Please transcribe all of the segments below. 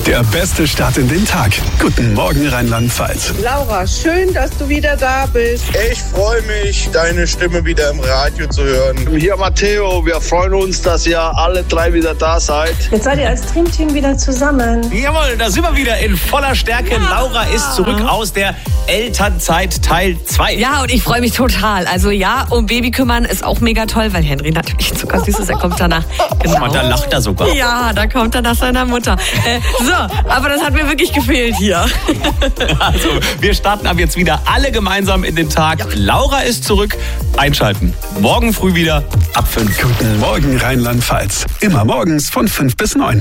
Der beste Start in den Tag. Guten Morgen, Rheinland-Pfalz. Laura, schön, dass du wieder da bist. Ich freue mich, deine Stimme wieder im Radio zu hören. Hier Matteo, wir freuen uns, dass ihr alle drei wieder da seid. Jetzt seid ihr als Dreamteam wieder zusammen. Jawohl, da sind wir wieder in voller Stärke. Ja. Laura ist zurück aus der Elternzeit Teil 2. Ja, und ich freue mich total. Also ja, um Baby kümmern ist auch mega toll, weil Henry natürlich zucker süß ist. Er kommt danach. Genau. Da lacht er sogar. Ja, da kommt er nach seiner Mutter. So, aber das hat mir wirklich gefehlt hier. Also, wir starten ab jetzt wieder alle gemeinsam in den Tag. Ja. Laura ist zurück. Einschalten. Morgen früh wieder ab 5. Guten Morgen, Rheinland-Pfalz. Immer morgens von 5 bis 9.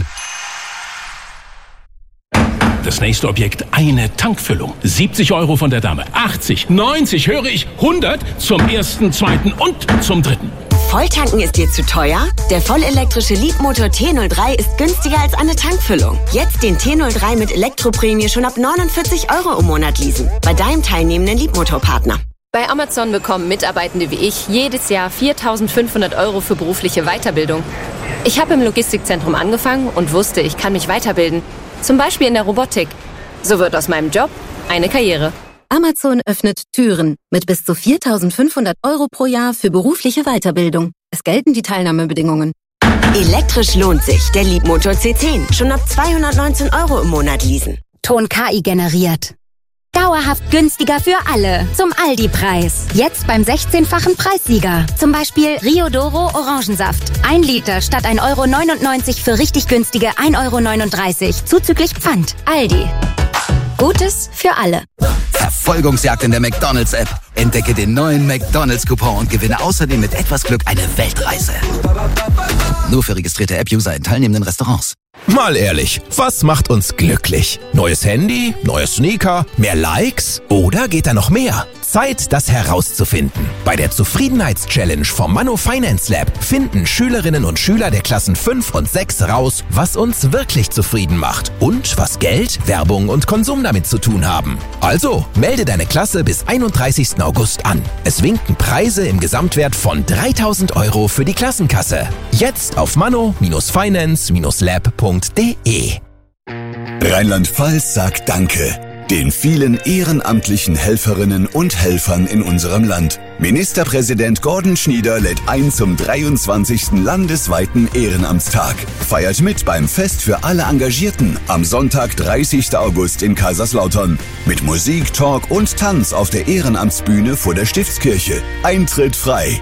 Das nächste Objekt, eine Tankfüllung. 70 € von der Dame, 80, 90, höre ich, 100 zum ersten, zweiten und zum dritten. Volltanken ist dir zu teuer? Der vollelektrische Leapmotor T03 ist günstiger als eine Tankfüllung. Jetzt den T03 mit Elektroprämie schon ab 49 € im Monat leasen. Bei deinem teilnehmenden Leapmotor-Partner. Bei Amazon bekommen Mitarbeitende wie ich jedes Jahr 4.500 € für berufliche Weiterbildung. Ich habe im Logistikzentrum angefangen und wusste, ich kann mich weiterbilden. Zum Beispiel in der Robotik. So wird aus meinem Job eine Karriere. Amazon öffnet Türen mit bis zu 4.500 € pro Jahr für berufliche Weiterbildung. Es gelten die Teilnahmebedingungen. Elektrisch lohnt sich. Der Leapmotor C10. Schon ab 219 € im Monat leasen. Ton KI generiert. Dauerhaft günstiger für alle. Zum Aldi-Preis. Jetzt beim 16-fachen Preissieger. Zum Beispiel Rio Doro Orangensaft. 1 Liter statt 1,99 € für richtig günstige 1,39 € zuzüglich Pfand. Aldi. Gutes für alle. Verfolgungsjagd in der McDonald's-App. Entdecke den neuen McDonald's-Coupon und gewinne außerdem mit etwas Glück eine Weltreise. Nur für registrierte App-User in teilnehmenden Restaurants. Mal ehrlich, was macht uns glücklich? Neues Handy, neue Sneaker, mehr Likes oder geht da noch mehr? Zeit, das herauszufinden. Bei der Zufriedenheits-Challenge vom Manno Finance Lab finden Schülerinnen und Schüler der Klassen 5 und 6 raus, was uns wirklich zufrieden macht und was Geld, Werbung und Konsum damit zu tun haben. Also, melde deine Klasse bis 31. August an. Es winken Preise im Gesamtwert von 3.000 € für die Klassenkasse. Jetzt auf manno-finance-lab.de. Rheinland-Pfalz sagt Danke den vielen ehrenamtlichen Helferinnen und Helfern in unserem Land. Ministerpräsident Gordon Schnieder lädt ein zum 23. landesweiten Ehrenamtstag. Feiert mit beim Fest für alle Engagierten am Sonntag, 30. August in Kaiserslautern. Mit Musik, Talk und Tanz auf der Ehrenamtsbühne vor der Stiftskirche. Eintritt frei.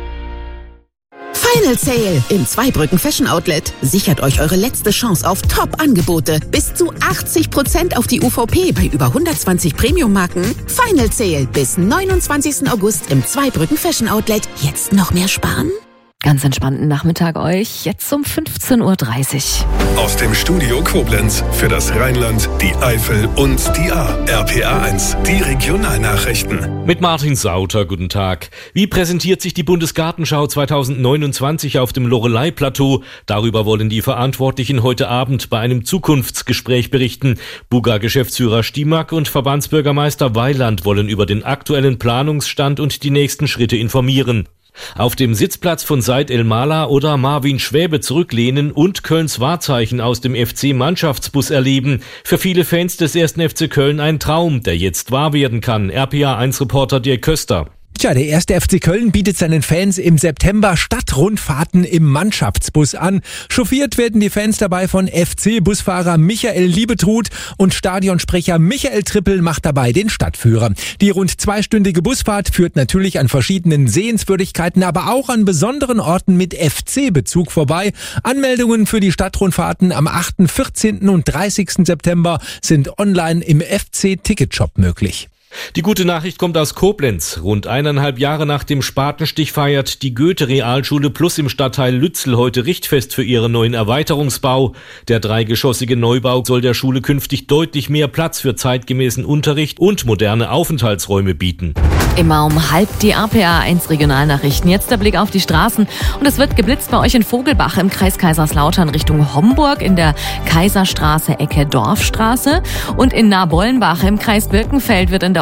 Final Sale im Zweibrücken Fashion Outlet. Sichert euch eure letzte Chance auf Top-Angebote. Bis zu 80% auf die UVP bei über 120 Premium-Marken. Final Sale bis 29. August im Zweibrücken Fashion Outlet. Jetzt noch mehr sparen? Ganz entspannten Nachmittag euch, jetzt um 15:30 Uhr. Aus dem Studio Koblenz für das Rheinland, die Eifel und die A. RPA 1, die Regionalnachrichten. Mit Martin Sauter, guten Tag. Wie präsentiert sich die Bundesgartenschau 2029 auf dem Loreley-Plateau? Darüber wollen die Verantwortlichen heute Abend bei einem Zukunftsgespräch berichten. Buga-Geschäftsführer Stimack und Verbandsbürgermeister Weiland wollen über den aktuellen Planungsstand und die nächsten Schritte informieren. Auf dem Sitzplatz von Said El-Mala oder Marvin Schwäbe zurücklehnen und Kölns Wahrzeichen aus dem FC-Mannschaftsbus erleben. Für viele Fans des 1. FC Köln ein Traum, der jetzt wahr werden kann. RPA1-Reporter Dirk Köster. Tja, der 1. FC Köln bietet seinen Fans im September Stadtrundfahrten im Mannschaftsbus an. Chauffiert werden die Fans dabei von FC-Busfahrer Michael Liebetrud und Stadionsprecher Michael Trippel macht dabei den Stadtführer. Die rund 2-stündige Busfahrt führt natürlich an verschiedenen Sehenswürdigkeiten, aber auch an besonderen Orten mit FC-Bezug vorbei. Anmeldungen für die Stadtrundfahrten am 8., 14. und 30. September sind online im FC-Ticketshop möglich. Die gute Nachricht kommt aus Koblenz. Rund 1,5 Jahre nach dem Spatenstich feiert die Goethe-Realschule Plus im Stadtteil Lützel heute Richtfest für ihren neuen Erweiterungsbau. Der 3-geschossige Neubau soll der Schule künftig deutlich mehr Platz für zeitgemäßen Unterricht und moderne Aufenthaltsräume bieten. Immer um 12:30 die RPA1 Regionalnachrichten. Jetzt der Blick auf die Straßen. Und es wird geblitzt bei euch in Vogelbach im Kreis Kaiserslautern Richtung Homburg in der Kaiserstraße Ecke Dorfstraße. Und in Nabollenbach im Kreis Birkenfeld wird in der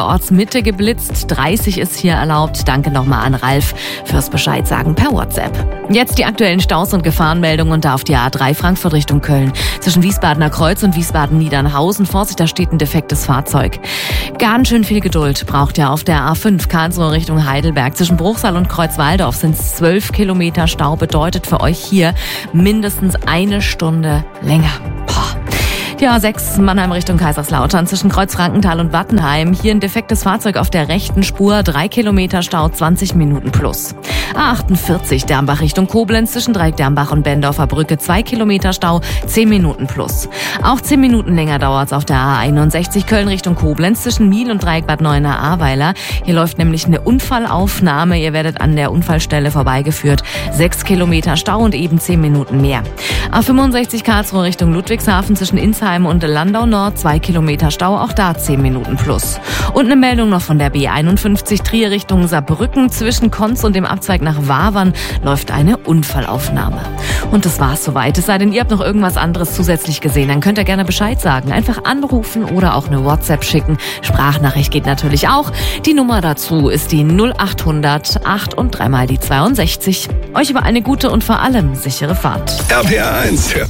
der Ortsmitte geblitzt. 30 ist hier erlaubt. Danke nochmal an Ralf fürs Bescheid sagen per WhatsApp. Jetzt die aktuellen Staus und Gefahrenmeldungen und da auf die A3 Frankfurt Richtung Köln. Zwischen Wiesbadener Kreuz und Wiesbaden-Niedernhausen. Vorsicht, da steht ein defektes Fahrzeug. Ganz schön viel Geduld braucht ihr auf der A5 Karlsruhe Richtung Heidelberg. Zwischen Bruchsal und Kreuzwaldorf sind es 12 Kilometer Stau. Bedeutet für euch hier mindestens eine Stunde länger. Die A6 Mannheim Richtung Kaiserslautern zwischen Kreuzfrankenthal und Wattenheim. Hier ein defektes Fahrzeug auf der rechten Spur. 3 Kilometer Stau, 20 Minuten plus. A48 Dermbach Richtung Koblenz zwischen Dreieck Dermbach und Bendorfer Brücke. 2 Kilometer Stau, 10 Minuten plus. Auch 10 Minuten länger dauert's auf der A61 Köln Richtung Koblenz zwischen Miel und Dreieck Bad Neuenahr-Ahrweiler. Hier läuft nämlich eine Unfallaufnahme. Ihr werdet an der Unfallstelle vorbeigeführt. 6 Kilometer Stau und eben 10 Minuten mehr. A65 Karlsruhe Richtung Ludwigshafen zwischen Insheim und Landau Nord, 2 Kilometer Stau, auch da 10 Minuten plus. Und eine Meldung noch von der B51 Trier Richtung Saarbrücken. Zwischen Konz und dem Abzweig nach Wavern läuft eine Unfallaufnahme. Und das war's soweit. Es sei denn, ihr habt noch irgendwas anderes zusätzlich gesehen, dann könnt ihr gerne Bescheid sagen. Einfach anrufen oder auch eine WhatsApp schicken. Sprachnachricht geht natürlich auch. Die Nummer dazu ist die 0800 8 und 3 mal die 62. Euch über eine gute und vor allem sichere Fahrt. RPA 1 hört